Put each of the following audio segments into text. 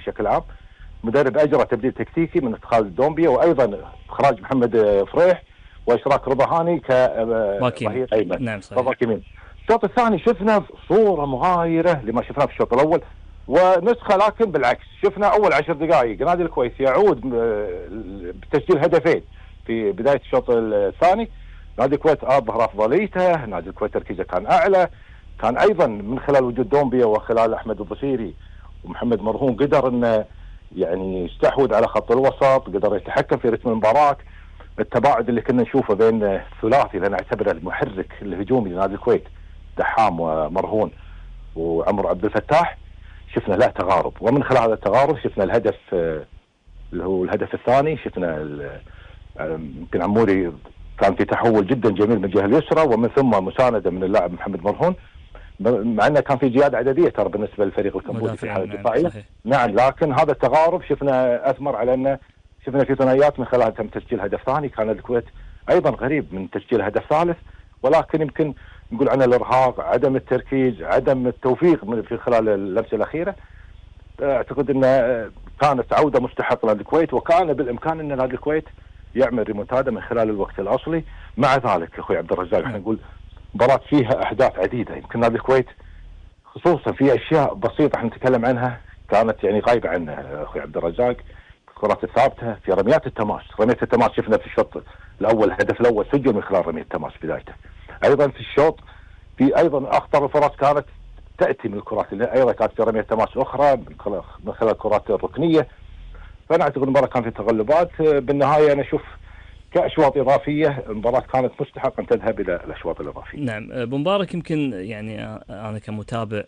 بشكل عام. مدرب اجرى تبديل تكتيكي من ادخال الدومبيا، وايضا اخراج محمد فريح واشراك رضا هاني كظهير ايمن. نعم صحيح. باك يمين. الشوط الثاني شفنا صوره مغايره لما شفناه في الشوط الاول، ونسخه لكن بالعكس. شفنا اول 10 دقائق نادي الكويت يعود بتسجيل هدفين في بدايه الشوط الثاني. نادي الكويت اظهر افضليته، نادي الكويت تركيزه كان اعلى، كان ايضا من خلال وجود دومبيا وخلال احمد البصيري ومحمد مرهون قدر انه يعني يستحوذ على خط الوسط، قدر يتحكم في رتم المباراه. التباعد اللي كنا نشوفه بين الثلاثي اللي انا اعتبره المحرك الهجومي لنادي الكويت، دحام ومرهون وعمر عبد الفتاح، شفنا له تغارب، ومن خلال هذا التغارب شفنا الهدف اللي هو الهدف الثاني. شفنا يمكن عموري كان في تحول جدا جميل من الجهه اليسرى، ومن ثم مسانده من اللاعب محمد مرهون، مع انه كان في زياده عدديه ترى بالنسبه للفريق الكمبودي في الحاله الدفاعيه. نعم، لكن هذا التغارب شفنا اثمر على انه شفنا في ثنائيات من خلال تم تسجيل هدف ثاني. كان الكويت ايضا غريب من تسجيل هدف ثالث، ولكن يمكن نقول عنه الارهاق، عدم التركيز، عدم التوفيق في خلال اللمسه الاخيره. اعتقد ان كانت عوده مستحقه للكويت، وكان بالامكان ان نادي الكويت يعمل ريمونتادا من خلال الوقت الاصلي. مع ذلك اخوي عبد الرزاق احنا نقول مباراه فيها احداث عديده، يمكن نادي الكويت خصوصا في اشياء بسيطه احنا نتكلم عنها كانت يعني غايبه عنها اخوي عبد الرزاق. الكرات الثابته في رميات التماس، رميات التماس شفنا في الشوط الاول الهدف الاول سجل من خلال رميه التماس بدايته. ايضا في الشوط في ايضا اخطر الفرص كانت تاتي من الكرات اللي ايضا كانت في رميه تماس اخرى من خلال الكرات الركنيه. فانا اعتقد المباراه كان في تغلبات. بالنهايه انا اشوف كاشواط اضافيه المباراه كانت مستحق ان تذهب الى الاشواط الاضافيه. نعم ابو مبارك، يمكن يعني انا كمتابع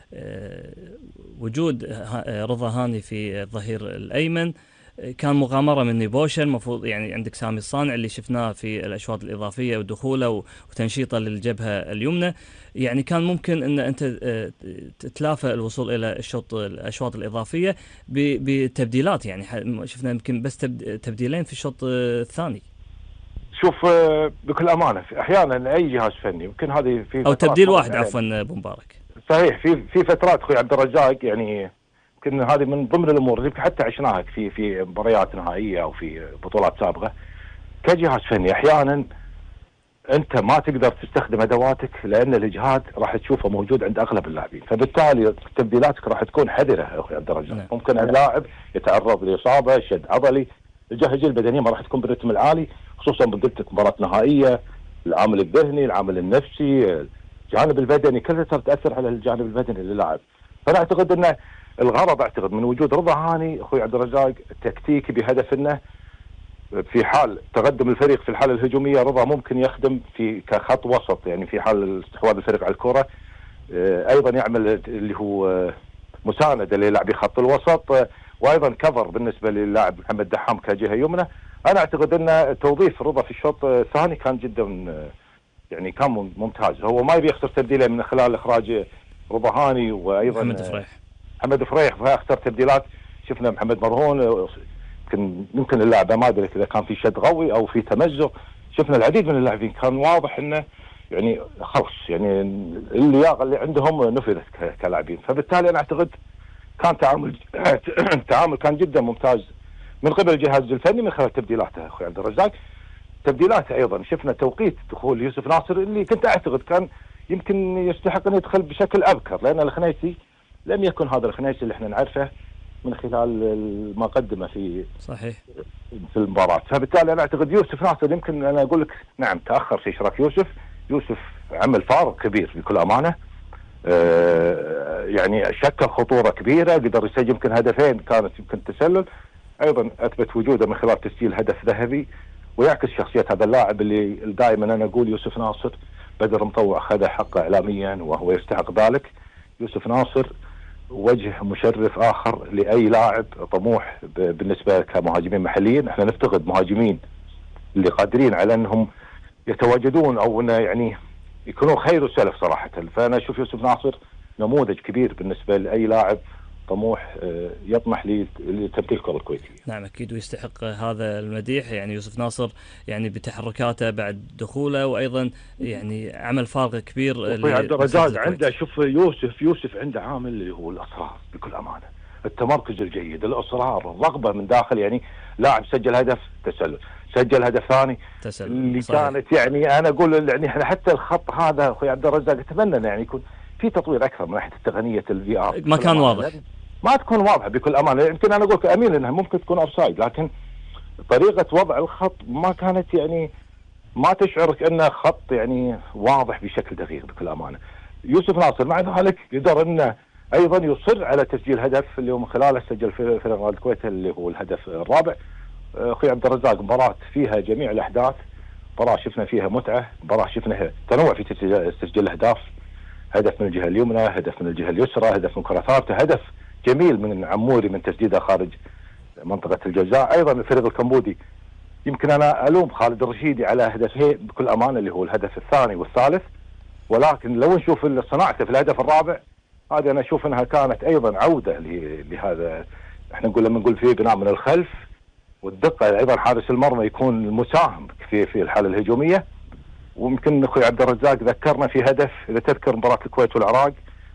وجود رضا هاني في الظهير الايمن كان مغامره من نيبوشا. المفروض يعني عندك سامي الصانع اللي شفناه في الاشواط الاضافيه ودخوله وتنشيطه للجبهه اليمنى، يعني كان ممكن ان انت تتلافى الوصول الى الاشواط الاضافيه بتبديلات. يعني شفنا يمكن بس تبديلين في الشوط الثاني. شوف بكل امانه احيانا اي جهاز فني يمكن هذه في او تبديل واحد عفوا ابو مبارك. صحيح، في فترات اخوي عبد الرزاق يعني يمكن هذه من ضمن الامور اللي حتى عشناها في مباريات نهائيه او في بطولات سابقه. كجهاز فني احيانا انت ما تقدر تستخدم ادواتك لان الاجهاد راح تشوفه موجود عند اغلب اللاعبين، فبالتالي تبديلاتك راح تكون حذره اخوي عبد الرزاق. ممكن اللاعب يتعرض لاصابه، شد عضلي، الجاهزيه البدنيه ما راح تكون بالرتم العالي، خصوصا بقلت مباراه نهائيه. العامل الذهني، العامل النفسي، الجانب البدني، كلها تاثر على الجانب البدني للاعب. فانا اعتقد ان الغرض اعتقد من وجود رضا هاني اخوي عبد الرزاق تكتيكي بهدف انه في حال تقدم الفريق في الحاله الهجوميه رضا ممكن يخدم في كخط وسط، يعني في حال استحواذ الفريق على الكره ايضا يعمل اللي هو مسانده للاعبي خط الوسط، وايضا كفر بالنسبه للاعب محمد دحام كجهه يمنى. انا اعتقد ان توظيف رضا في الشوط الثاني كان جدا يعني كان ممتاز. هو ما يبي يخسر تبديله من خلال اخراج رضا هاني وايضا محمد فريح فاختار تبديلات. شفنا محمد مرهون يمكن اللاعب ما ادري اذا كان في شد قوي او في تمزق. شفنا العديد من اللاعبين كان واضح انه يعني خلص يعني اللياقه اللي عندهم نفذت كلاعبين. فبالتالي انا اعتقد كان التعامل كان جدا ممتاز من قبل الجهاز الفني من خلال تبديلاته اخوي عبد الرزاق. تبديلاته ايضا شفنا توقيت دخول يوسف ناصر اللي كنت اعتقد كان يمكن يستحق ان يدخل بشكل ابكر، لان الخنيسي لم يكن هذا الخنيسي اللي احنا نعرفه من خلال ما قدمه في صحيح في المباراه. فبالتالي انا اعتقد يوسف ناصر يمكن انا اقول لك نعم تاخر في اشراك يوسف عمل فارق كبير بكل امانه. يعني شكل خطوره كبيره، قدر يسجل يمكن هدفين كانت يمكن تسلل، ايضا اثبت وجوده من خلال تسجيل هدف ذهبي، ويعكس شخصيه هذا اللاعب اللي دائما انا اقول يوسف ناصر بدر مطوع خذ حقه اعلاميا وهو يستحق ذلك. يوسف ناصر وجه مشرف اخر لاي لاعب طموح بالنسبه كمهاجمين محليين. احنا نفتقد مهاجمين اللي قادرين على انهم يتواجدون او انه يعني يكونوا خير وسلف صراحه. فانا اشوف يوسف ناصر نموذج كبير بالنسبه لاي لاعب طموح يطمح لتمثيل الكره الكويتيه. نعم اكيد ويستحق هذا المديح. يعني يوسف ناصر يعني بتحركاته بعد دخوله، وايضا يعني عمل فارق كبير عبد الرزاق عنده. شوف يوسف عنده عامل اللي هو الاصرار بكل امانه. التمركز الجيد، الاصرار، الرغبه من داخل. يعني لاعب سجل هدف تسلل، سجل هدف ثاني تسلل اللي صحيح. كانت يعني انا اقول يعني احنا حتى الخط هذا اخوي عبد الرزاق اتمنى يعني يكون في تطوير اكثر من ناحيه تقنيه الفي ار. ما كان واضح، ما تكون واضحه بكل امانه. يمكن انا اقول امين انها ممكن تكون اوفسايد، لكن طريقه وضع الخط ما كانت يعني ما تشعرك انه خط يعني واضح بشكل دقيق بكل امانه. يوسف ناصر مع ذلك قدر انه ايضا يصر على تسجيل هدف اللي هو من خلاله سجل في فريق الكويت اللي هو الهدف الرابع. اخوي عبد الرزاق مباراه فيها جميع الاحداث، مباراه شفنا فيها متعه، مباراه شفنا تنوع في تسجيل الاهداف، هدف من الجهه اليمنى، هدف من الجهه اليسرى، هدف من كره ثابته، هدف جميل من عموري من تسديده خارج منطقه الجزاء. ايضا الفريق الكمبودي يمكن انا الوم خالد الرشيدي على هدفين بكل امانه اللي هو الهدف الثاني والثالث، ولكن لو نشوف صناعته في الهدف الرابع هذه انا اشوف انها كانت ايضا عوده لهذا احنا نقول لما نقول فيه بناء من الخلف، والدقه ايضا حارس المرمى يكون مساهم في الحاله الهجوميه. ويمكن اخوي عبد الرزاق ذكرنا في هدف اذا تذكر مباراه الكويت والعراق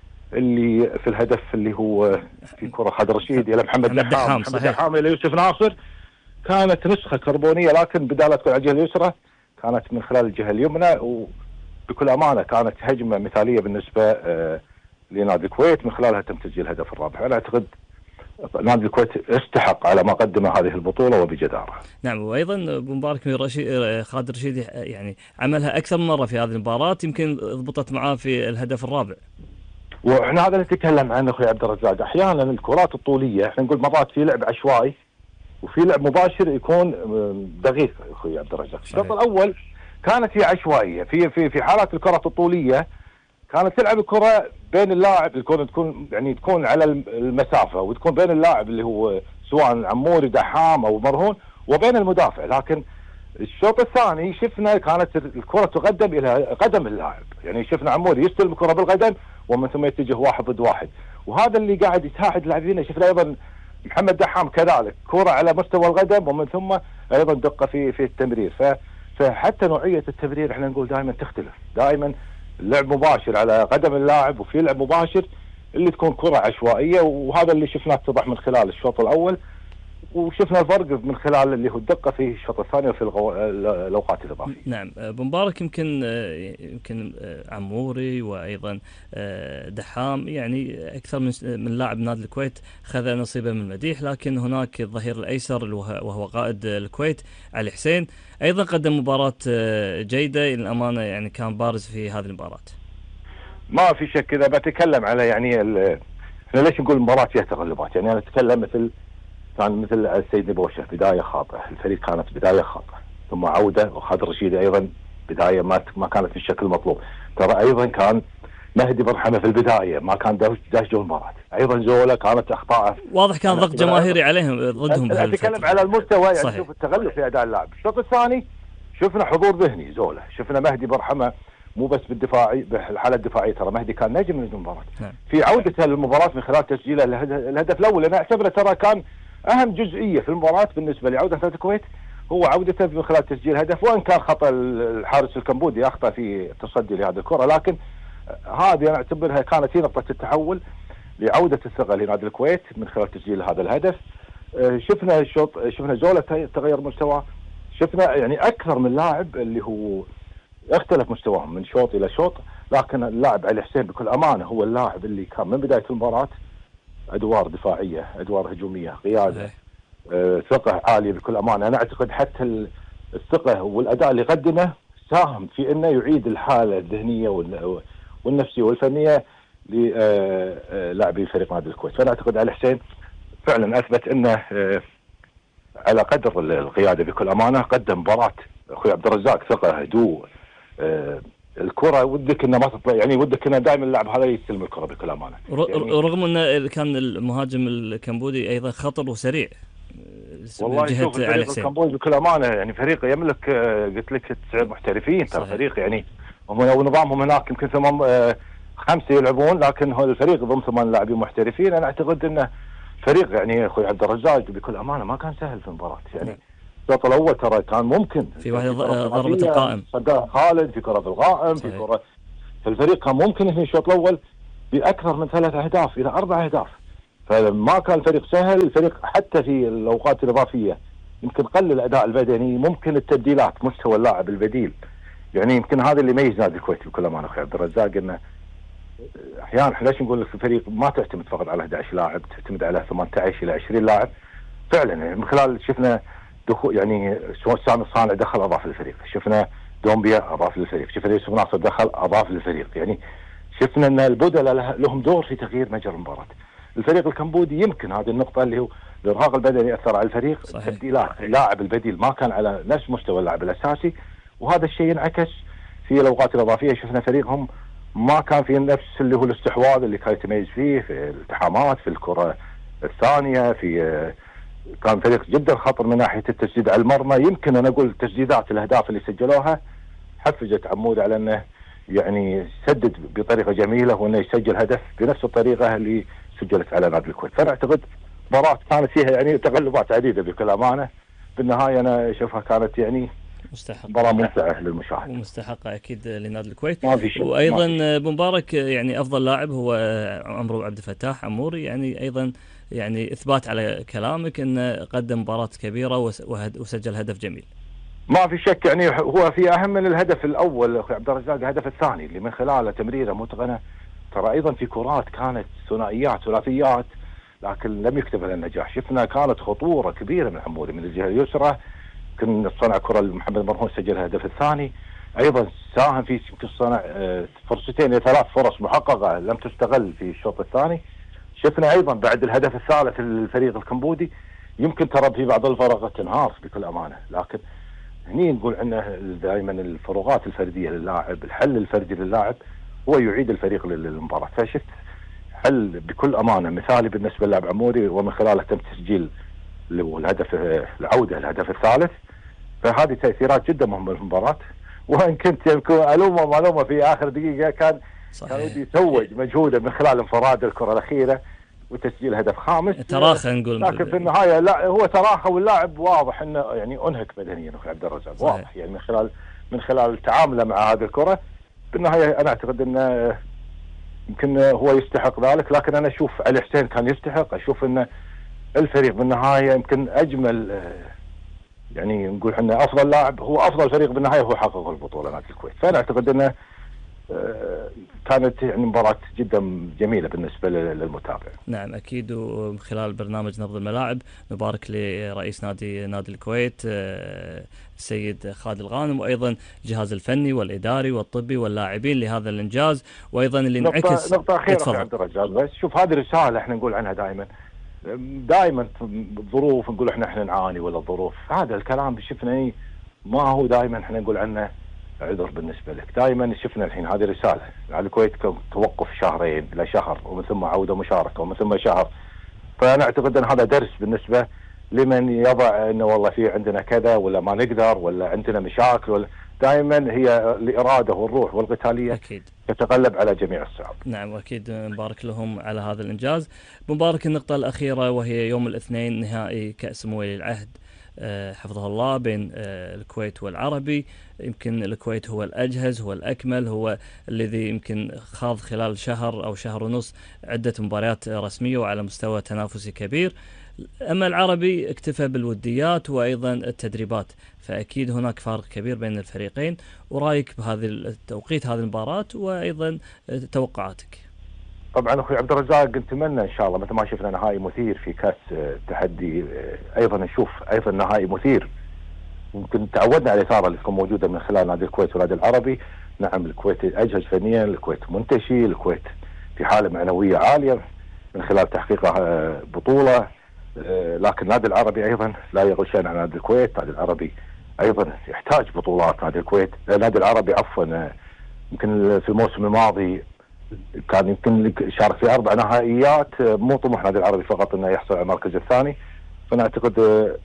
اللي في الهدف اللي هو في كره خالد الرشيدي الى محمد دحام الى يوسف ناصر، كانت نسخه كربونيه لكن بدال تكون على الجهه اليسرى كانت من خلال الجهه اليمنى، وبكل امانه كانت هجمه مثاليه بالنسبه لنادي الكويت من خلالها تم تسجيل الهدف الرابع. انا اعتقد نادي الكويت استحق على ما قدمه هذه البطوله وبجداره. نعم، وايضا ابو مبارك خالد الرشيدي يعني عملها اكثر من مره في هذه المباراه، يمكن ضبطت معاه في الهدف الرابع. واحنا هذا اللي نتكلم عنه اخوي عبد الرزاق، احيانا الكرات الطوليه احنا نقول مرات في لعب عشوائي وفي لعب مباشر يكون دقيق اخوي عبد الرزاق. الشوط الاول كانت هي عشوائيه في حالات الكرات الطوليه، كانت تلعب الكره بين اللاعب تكون على المسافه وتكون بين اللاعب اللي هو سواء عموري دحام او مرهون وبين المدافع، لكن الشوط الثاني شفنا كانت الكره تقدم الى قدم اللاعب، يعني شفنا عموري يستلم الكره بالقدم ومن ثم يتجه واحد ضد واحد، وهذا اللي قاعد يساعد اللاعبين. شفنا ايضا محمد دحام كذلك كره على مستوى القدم ومن ثم ايضا دقه في التمرير. فحتى نوعيه التمرير احنا نقول دائما تختلف، دائما اللعب مباشر على قدم اللاعب وفي لعب مباشر اللي تكون كره عشوائيه، وهذا اللي شفناه اتضح من خلال الشوط الاول، وشفنا الفرق من خلال اللي هو الدقه في الشوط الثاني وفي الاوقات الاضافيه. نعم ابو مبارك، يمكن عموري وايضا دحام يعني اكثر من لاعب نادي الكويت خذ نصيبه من المديح، لكن هناك الظهير الايسر وهو قائد الكويت علي حسين ايضا قدم مباراه جيده للامانه، يعني كان بارز في هذه المباراه. ما في شك. اذا بتكلم على يعني احنا ليش نقول المباراه فيها تغلبات، يعني انا اتكلم كان مثل السيد نبوشه بدايه خاطئه، الفريق كانت بدايه خاطئه ثم عوده، وخالد الرشيدي ايضا بدايه ما كانت بالشكل المطلوب. ترى ايضا كان مهدي برحمه في البدايه ما كان داش جو المباراه، ايضا زوله كانت اخطاء واضح، كان ضغط جماهيري عليهم ضدهم. اتكلم على المستوى يعني صحيح. شوف التغلب في اداء اللاعب. الشوط الثاني شفنا حضور ذهني زوله، شفنا مهدي برحمه مو بس بالدفاعي بالحاله الدفاعيه، ترى مهدي كان نجم من المباراه في عودته للمباراه من خلال تسجيله الهدف الاول. انا اعتبره ترى كان اهم جزئيه في المباراه بالنسبه لعوده نادي الكويت هو عودته من خلال تسجيل هدف، وان كان خطا الحارس الكمبودي اخطا في التصدي لهذه الكره، لكن هذه انا اعتبرها كانت هي نقطه التحول لعوده الثقه لنادي الكويت من خلال تسجيل هذا الهدف. شفنا زوله تغير مستواه، شفنا يعني اكثر من لاعب اللي هو اختلف مستواهم من شوط الى شوط، لكن اللاعب علي حسين بكل امانه هو اللاعب اللي كان من بدايه المباراه ادوار دفاعيه، ادوار هجوميه، قياده، ثقه عاليه بكل امانه. انا اعتقد حتى الثقه والاداء اللي قدمه ساهم في انه يعيد الحاله الذهنيه والنفسيه والفنيه للاعبي فريق نادي الكويت. فانا اعتقد علي حسين فعلا اثبت انه على قدر القياده بكل امانه، قدم مباراه اخوي عبد الرزاق ثقه، هدوء، الكره ودك انه ما تطلع، يعني ودك انه دائما اللاعب هذا يستلم الكره بكل امانه، يعني رغم انه كان المهاجم الكمبودي ايضا خطر وسريع. والله شوف الفريق الكمبودي بكل امانه يعني فريق يملك قلت لك 9 محترفين، ترى فريق يعني هم ونظامهم هناك يمكن 5 يلعبون، لكن هو الفريق ضم 8 لاعبين محترفين. انا اعتقد انه فريق يعني اخوي عبد الرزاق بكل امانه ما كان سهل في المباراه، يعني الشوط الاول ترى كان ممكن في واحد ضربه القائم صدها خالد، في كره القائم، في كره، فالفريق كان ممكن في الشوط الاول باكثر من 3 أهداف الى 4 أهداف. فما كان الفريق سهل. الفريق حتى في الاوقات الاضافيه يمكن قل الاداء البدني، ممكن التبديلات، مستوى اللاعب البديل. يعني يمكن هذا اللي يميز نادي الكويت بكل امانه اخوي عبد الرزاق، انه احيانا احنا ليش نقول لك الفريق ما تعتمد فقط على 11 لاعب، تعتمد على 18 الى 20 لاعب فعلا. يعني من خلال شفنا دخول، يعني سامي الصانع دخل اضاف للفريق، شفنا دومبيا اضاف للفريق، شفنا يوسف ناصر دخل اضاف للفريق. يعني شفنا ان البدلاء لهم دور في تغيير مجرى المباراه. الفريق الكمبودي يمكن هذه النقطه اللي هو الارهاق البدني اثر على الفريق. تبديلات اللاعب البديل ما كان على نفس مستوى اللاعب الاساسي، وهذا الشيء ينعكس في الاوقات الاضافيه. شفنا فريقهم ما كان في نفس اللي هو الاستحواذ اللي كان يتميز فيه في الالتحامات، في الكره الثانيه، في كان فريق جدا خطر من ناحيه التسديد على المرمى. يمكن انا اقول تسديدات الاهداف اللي سجلوها حفزت عمود على انه يعني يسدد بطريقه جميله، وانه يسجل هدف بنفس الطريقه اللي سجلت على نادي الكويت. فانا اعتقد مباراه كانت فيها يعني تقلبات عديده بكل امانه. بالنهايه انا اشوفها كانت يعني مباراة ممتعة للمشاهد ومستحقة أكيد لنادي الكويت. ما في شيء. وأيضا بمبارك يعني أفضل لاعب هو عمرو عبد الفتاح عموري، يعني أيضا يعني إثبات على كلامك أنه قدم مباراة كبيرة وسجل هدف جميل. ما في شك، يعني هو في أهم من الهدف الأول أخوي عبد الرزاق الهدف الثاني اللي من خلاله تمريرة متقنة. ترى أيضا في كرات كانت ثنائيات ثلاثيات لكن لم يكتب لها النجاح. شفنا كانت خطورة كبيرة من عموري من الجهة اليسرى، كان صنع كرة لمحمد مرهون سجل الهدف الثاني. أيضا ساهم في صنع فرصتين لثلاث فرص محققة لم تستغل في الشوط الثاني. شفنا أيضا بعد الهدف الثالث للفريق الكمبودي، يمكن ترى في بعض الفرق تنهار بكل أمانة، لكن هني نقول عنه دائما الفروقات الفردية للاعب، الحل الفردي للاعب هو يعيد الفريق للمباراة. فشفت حل بكل أمانة مثالي بالنسبة للاعب عموري، ومن خلاله تم تسجيل الهدف العودة الهدف الثالث. فهذه تأثيرات جدا مهمة للمباراة. وإن كنت يمكن معلومة في آخر دقيقة كان ودي يتوج مجهوده من خلال انفراد الكرة الأخيرة وتسجيل هدف خامس. تراخى نقول، لكن في النهاية لا، هو تراخى واللاعب واضح انه يعني انهك بدنيا اخوي عبد الرزاق، واضح يعني من خلال تعامله مع هذه الكرة. بالنهاية انا اعتقد انه يمكن هو يستحق ذلك، لكن انا اشوف علي حسين كان يستحق. اشوف انه الفريق بالنهاية يمكن اجمل، يعني نقول احنا افضل لاعب، هو افضل فريق بالنهاية هو حقق البطولة نادي الكويت. فانا اعتقد انه كانت يعني مباراة جدا جميلة بالنسبة للمتابع. نعم أكيد. ومن خلال برنامج نبض الملاعب نبارك لرئيس نادي الكويت السيد خالد الغانم، وأيضا الجهاز الفني والإداري والطبي واللاعبين لهذا الإنجاز، وأيضا اللي انعكس. نقطة أخيرة عبد الرزاق، بس شوف هذه رسالة احنا نقول عنها دائما الظروف نقول احنا نعاني ولا الظروف، هذا الكلام شفنا ما هو دائما احنا نقول عنه عذر بالنسبة لك. دائما شفنا الحين هذه رسالة على الكويت، توقف شهرين إلى شهر ومن ثم عودة مشاركة ومن ثم شهر. فأنا أعتقد أن هذا درس بالنسبة لمن يضع أنه والله في عندنا كذا ولا ما نقدر ولا عندنا مشاكل، ولا دائما هي الإرادة والروح والقتالية أكيد تتغلب على جميع الصعاب. نعم وأكيد مبارك لهم على هذا الإنجاز. مبارك النقطة الأخيرة وهي يوم الاثنين نهائي كأس ولي العهد حفظه الله بين الكويت والعربي. يمكن الكويت هو الأجهز، هو الأكمل، هو الذي يمكن خاض خلال شهر أو شهر ونص عدة مباريات رسمية وعلى مستوى تنافسي كبير. أما العربي اكتفى بالوديات وأيضا التدريبات، فأكيد هناك فارق كبير بين الفريقين. ورأيك بهذه التوقيت هذه المباراة وأيضا توقعاتك؟ طبعا اخوي عبد الرزاق نتمنى ان شاء الله مثل ما شفنا نهائي مثير في كاس التحدي، ايضا نشوف ايضا نهائي مثير. ممكن تعودنا على الاثاره اللي تكون موجوده من خلال نادي الكويت والنادي العربي. نعم الكويت اجهز فنيا، الكويت منتشي، الكويت في حاله معنويه عاليه من خلال تحقيقه بطوله، لكن النادي العربي ايضا لا يغل شيئا عن نادي الكويت. النادي العربي ايضا يحتاج بطولات. نادي الكويت النادي العربي عفوا يمكن في الموسم الماضي كان يمكن شارك في 4 نهائيات، مو طموح نادي العربي فقط انه يحصل على المركز الثاني. فانا اعتقد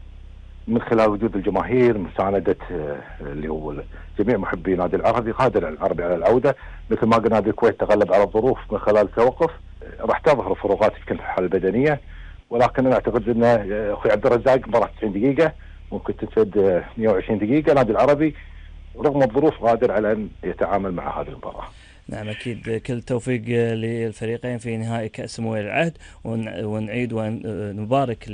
من خلال وجود الجماهير، مساندة اللي هو جميع محبي نادي العربي، قادر العربي على العودة. مثل ما قلنا نادي الكويت تغلب على الظروف من خلال التوقف، راح تظهر فروقات يمكن في الحالة البدنية، ولكن انا اعتقد ان اخوي عبد الرزاق مباراة 90 دقيقة ممكن تنفذ 120 دقيقة. نادي العربي رغم الظروف قادر على ان يتعامل مع هذه المباراة. نعم أكيد، كل التوفيق للفريقين في نهائي كأس مويل العهد، ونعيد ونبارك